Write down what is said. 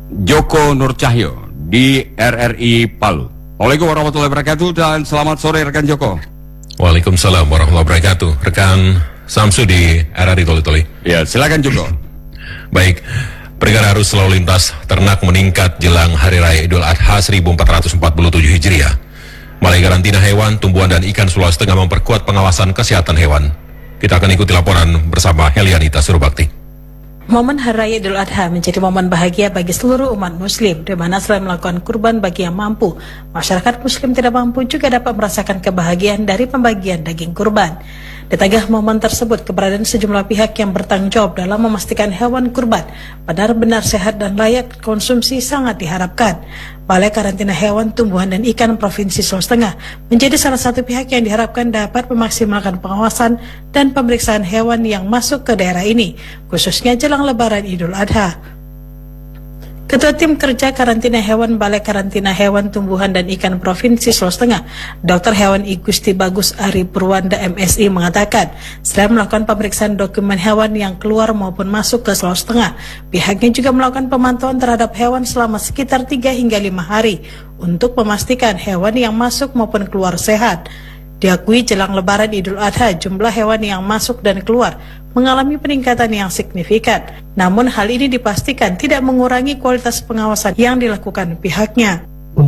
Joko Nur Cahyo di RRI Palu. Assalamualaikum warahmatullahi wabarakatuh dan selamat sore rekan Joko. Waalaikumsalam warahmatullahi wabarakatuh. Rekan Samsu di RRI Toli-Toli. Ya, silakan Joko. Baik, perkara arus lalu lintas ternak meningkat jelang Hari Raya Idul Adha 1447 Hijriah. Balai Karantina Hewan, Tumbuhan dan Ikan Sulawesi Tengah memperkuat pengawasan kesehatan hewan. Kita akan ikuti laporan bersama Helianita Surubakti. Momen Hari Raya Idul Adha menjadi momen bahagia bagi seluruh umat muslim, di mana selain melakukan kurban bagi yang mampu, masyarakat muslim tidak mampu juga dapat merasakan kebahagiaan dari pembagian daging kurban. Di tengah momen tersebut, keberadaan sejumlah pihak yang bertanggung jawab dalam memastikan hewan kurban benar-benar sehat dan layak konsumsi sangat diharapkan. Balai Karantina Hewan, Tumbuhan dan Ikan Provinsi Sulawesi Tengah menjadi salah satu pihak yang diharapkan dapat memaksimalkan pengawasan dan pemeriksaan hewan yang masuk ke daerah ini, khususnya jelang Lebaran Idul Adha. Ketua Tim Kerja Karantina Hewan Balai Karantina Hewan, Tumbuhan dan Ikan Provinsi Sulawesi Tengah, Dr. Hewan I Gusti Bagus Ari Purwanda MSI mengatakan, selain melakukan pemeriksaan dokumen hewan yang keluar maupun masuk ke Sulawesi Tengah, pihaknya juga melakukan pemantauan terhadap hewan selama sekitar 3 hingga 5 hari untuk memastikan hewan yang masuk maupun keluar sehat. Diakui jelang Lebaran Idul Adha, jumlah hewan yang masuk dan keluar mengalami peningkatan yang signifikan. Namun hal ini dipastikan tidak mengurangi kualitas pengawasan yang dilakukan pihaknya.